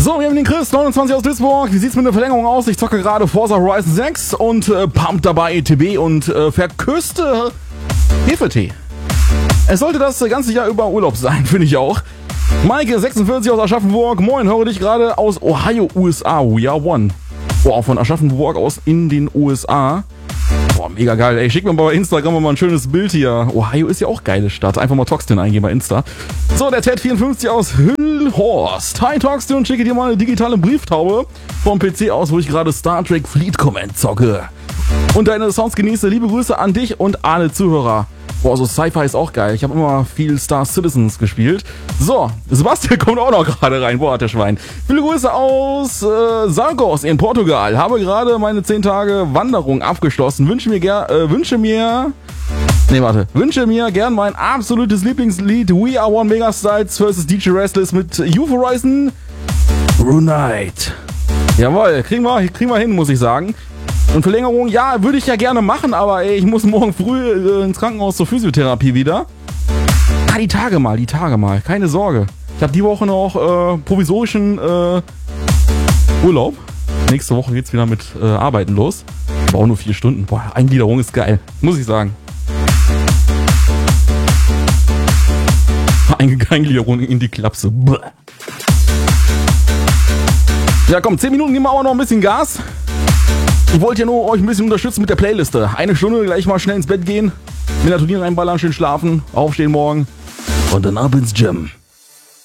So, wir haben den Chris, 29 aus Duisburg. Wie sieht's mit der Verlängerung aus? Ich zocke gerade Forza Horizon 6 und pumpt dabei ETB und verköste Hefetee. Es sollte das ganze Jahr über Urlaub sein, finde ich auch. Maike, 46 aus Aschaffenburg. Moin, höre dich gerade aus Ohio, USA. We are one. Boah, von Aschaffenburg aus in den USA. Boah, mega geil. Ey, schick mir mal bei Instagram mal ein schönes Bild hier. Ohio ist ja auch geile Stadt. Einfach mal Toxtin eingeben bei Insta. So, der Ted54 aus Hüllhorst. Hi Toxtin, schicke dir mal eine digitale Brieftaube vom PC aus, wo ich gerade Star Trek Fleet Command zocke. Und deine Sounds genieße. Liebe Grüße an dich und alle Zuhörer. Boah, so Sci-Fi ist auch geil. Ich habe immer viel Star Citizens gespielt. So, Sebastian kommt auch noch gerade rein. Boah, der Schwein. Viele Grüße aus Sargos in Portugal. Habe gerade meine 10 Tage Wanderung abgeschlossen. Wünsche mir gern mein absolutes Lieblingslied We Are One Megastyles vs. DJ Restless mit Youth Horizon Brunite. Jawohl, kriegen wir hin, muss ich sagen. Und Verlängerung, ja, würde ich ja gerne machen, aber ey, ich muss morgen früh ins Krankenhaus zur Physiotherapie wieder. Ah, die Tage mal, keine Sorge. Ich habe die Woche noch provisorischen Urlaub. Nächste Woche geht's wieder mit Arbeiten los. Aber auch nur 4 Stunden. Boah, Eingliederung ist geil, muss ich sagen. Eingliederung in die Klapse. Bäh. Ja komm, 10 Minuten geben wir aber noch ein bisschen Gas. Ich wollte ja nur euch ein bisschen unterstützen mit der Playliste. 1 Stunde, gleich mal schnell ins Bett gehen, Melatonin reinballern, schön schlafen, aufstehen morgen und dann ab ins Gym.